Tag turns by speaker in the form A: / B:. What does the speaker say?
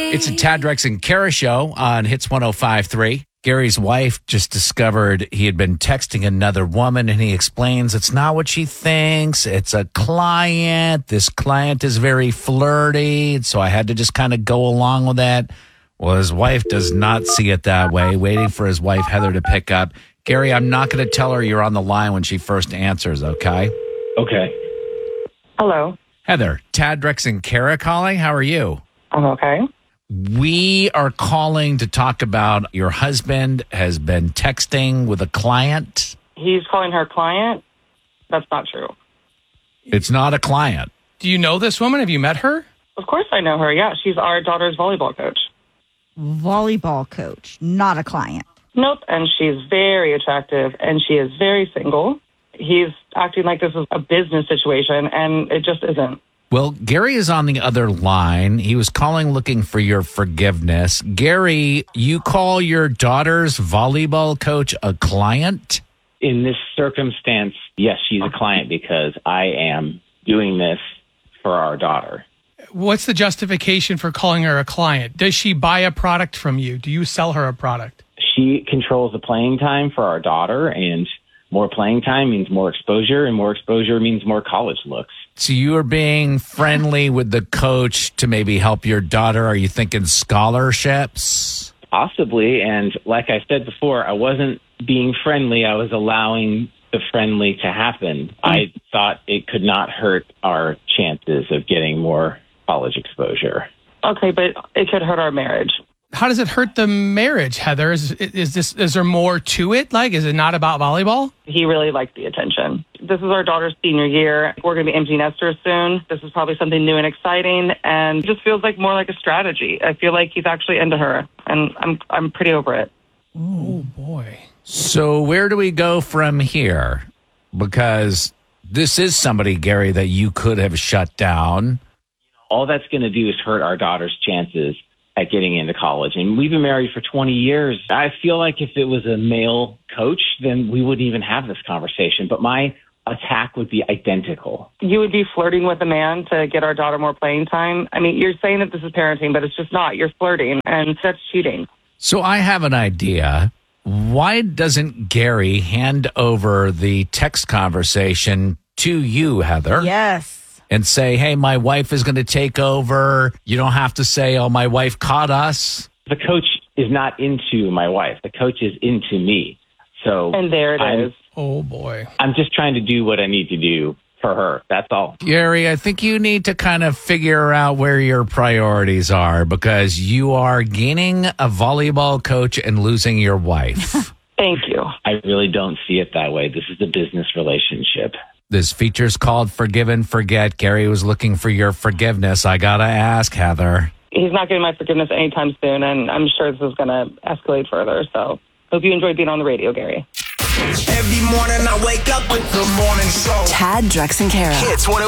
A: It's a Tad, Drex, and Kara show on Hits 105.3. Gary's wife just discovered he had been texting another woman, and he explains it's not what she thinks. It's a client. This client is very flirty, so I had to just kind of go along with that. Well, his wife does not see it that way, waiting for his wife, Heather, to pick up. Gary, I'm not going to tell her you're on the line when she first answers, okay?
B: Okay.
C: Hello.
A: Heather, Tad, Drex, and Kara calling. How are you?
C: I'm okay.
A: We are calling to talk about your husband has been texting with a client.
C: He's calling her client? That's not true.
A: It's not a client.
D: Do you know this woman? Have you met her?
C: Of course I know her. Yeah, she's our daughter's volleyball coach.
E: Volleyball coach, not a client.
C: Nope, and she's very attractive, and she is very single. He's acting like this is a business situation, and it just isn't.
A: Well, Gary is on the other line. He was calling looking for your forgiveness. Gary, you call your daughter's volleyball coach a client?
B: In this circumstance, yes, she's a client because I am doing this for our daughter.
D: What's the justification for calling her a client? Does she buy a product from you? Do you sell her a product?
B: She controls the playing time for our daughter, and more playing time means more exposure, and more exposure means more college looks.
A: So you are being friendly with the coach to maybe help your daughter. Are you thinking scholarships?
B: Possibly, and like I said before, I wasn't being friendly. I was allowing the friendly to happen. I thought it could not hurt our chances of getting more college exposure.
C: Okay, but it could hurt our marriage.
D: How does it hurt the marriage, Heather? Is there more to it? Like, is it not about volleyball?
C: He really liked the attention. This is our daughter's senior year. We're going to be empty nesters soon. This is probably something new and exciting, and it just feels like more like a strategy. I feel like he's actually into her, and I'm pretty over it.
D: Oh, boy.
A: So where do we go from here? Because this is somebody, Gary, that you could have shut down.
B: All that's going to do is hurt our daughter's chances at getting into college. And we've been married for 20 years. I feel like if it was a male coach, then we wouldn't even have this conversation. But my attack would be identical.
C: You would be flirting with a man to get our daughter more playing time? I mean, you're saying that this is parenting, but it's just not. You're flirting, and that's cheating.
A: So I have an idea. Why doesn't Gary hand over the text conversation to you, Heather?
E: Yes.
A: And say, hey, my wife is going to take over. You don't have to say, oh, my wife caught us.
B: The coach is not into my wife. The coach is into me. So,
C: and there it is.
D: Oh, boy.
B: I'm just trying to do what I need to do for her. That's all.
A: Gary, I think you need to kind of figure out where your priorities are, because you are gaining a volleyball coach and losing your wife.
C: Thank you.
B: I really don't see it that way. This is a business relationship.
A: This feature's called Forgive and Forget. Gary was looking for your forgiveness. I got to ask, Heather.
C: He's not getting my forgiveness anytime soon, and I'm sure this is going to escalate further. So hope you enjoyed being on the radio, Gary.
F: Every morning I wake up with the morning show.
G: Tad, Drex, and Kara.
F: Hits 105.